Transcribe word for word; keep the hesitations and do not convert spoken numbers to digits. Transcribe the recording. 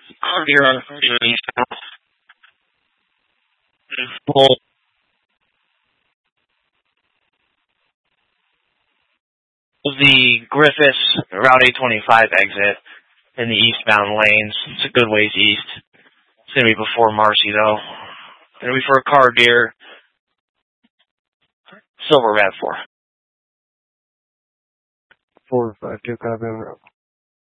Car deer on the eastbound. Well, the Griffiths Route eight twenty-five exit in the eastbound lanes. It's a good ways east. It's going to be before Marcy, though. Going to be for a car deer. Silver Rat four. Four five two, copy on route.